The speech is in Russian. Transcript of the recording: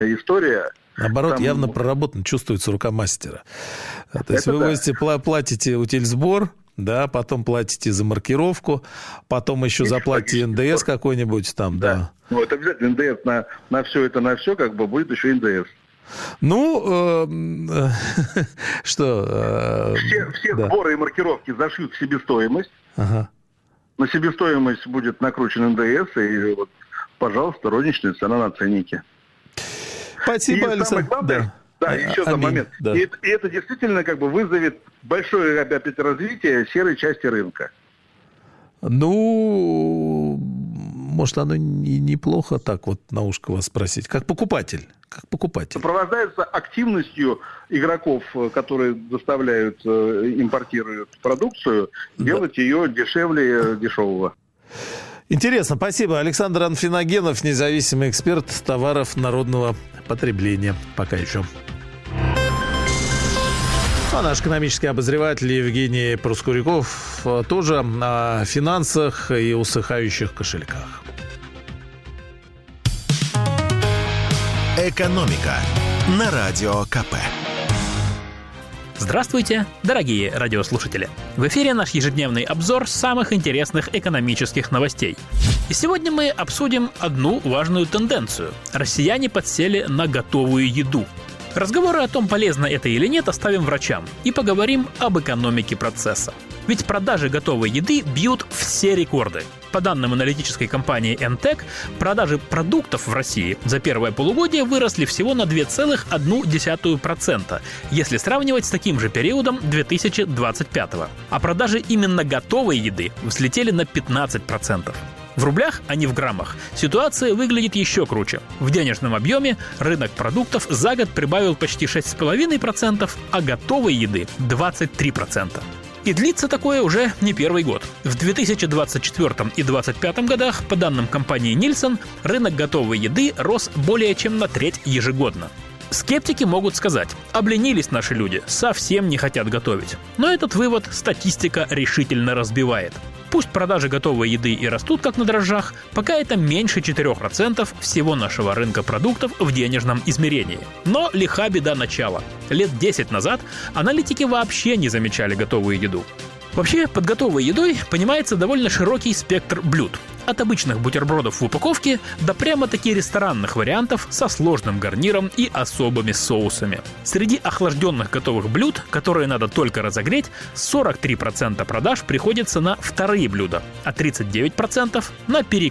история. Наоборот, Там... явно проработан, чувствуется рука мастера. То есть вы платите утильсбор, да, потом платите за маркировку, потом еще заплатите НДС какой-нибудь там, да. Вот обязательно НДС на все это, как бы будет еще НДС. Ну, что... Все сборы и маркировки зашьют в себестоимость. Ага. На себестоимость будет накручен НДС, и вот, пожалуйста, розничная цена на ценнике. Спасибо, и Александр. Самое главное, еще за момент. Да. И это действительно вызовет большое опять развитие серой части рынка. Ну, может, оно неплохо так вот на ушко вас спросить. Как покупатель. Сопровождается активностью игроков, которые доставляют, импортируют продукцию, делать ее дешевле дешевого. Интересно, спасибо. Александр Анфиногенов, независимый эксперт товаров народного потребления. Пока еще. А наш экономический обозреватель Евгений Проскуряков тоже о финансах и усыхающих кошельках. «Экономика» на Радио КП. Здравствуйте, дорогие радиослушатели! В эфире наш ежедневный обзор самых интересных экономических новостей. И сегодня мы обсудим одну важную тенденцию. Россияне подсели на готовую еду. Разговоры о том, полезно это или нет, оставим врачам и поговорим об экономике процесса. Ведь продажи готовой еды бьют все рекорды. По данным аналитической компании Entec, продажи продуктов в России за первое полугодие выросли всего на 2,1%, если сравнивать с таким же периодом 2025. А продажи именно готовой еды взлетели на 15%. В рублях, а не в граммах, ситуация выглядит еще круче. В денежном объеме рынок продуктов за год прибавил почти 6,5%, а готовой еды – 23%. И длится такое уже не первый год. В 2024 и 2025 годах, по данным компании Nielsen, рынок готовой еды рос более чем на треть ежегодно. Скептики могут сказать: обленились наши люди, совсем не хотят готовить. Но этот вывод статистика решительно разбивает. Пусть продажи готовой еды и растут как на дрожжах, пока это меньше 4% всего нашего рынка продуктов в денежном измерении. Но лиха беда начала. Лет 10 назад аналитики вообще не замечали готовую еду. Вообще, под готовой едой понимается довольно широкий спектр блюд. От обычных бутербродов в упаковке до прямо-таки ресторанных вариантов со сложным гарниром и особыми соусами. Среди охлажденных готовых блюд, которые надо только разогреть, 43% продаж приходится на вторые блюда, а 39% на перекус.